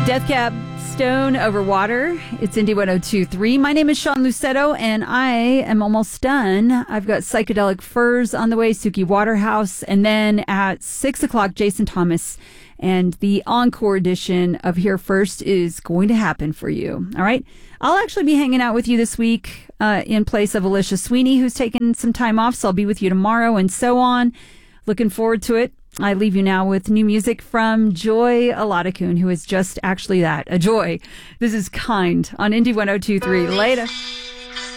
Death Cab Stone Over Water. It's Indie 102.3. My name is Sean Lucetto, and I am almost done. I've got Psychedelic Furs on the way, Suki Waterhouse, and then at 6 o'clock, Jason Thomas. And the encore edition of Here First is going to happen for you. All right? I'll actually be hanging out with you this week in place of Alicia Sweeney, who's taken some time off, so I'll be with you tomorrow and so on. Looking forward to it. I leave you now with new music from Joy Aladakun, who is just actually that, a joy. This is Kind on Indie 102.3. Later.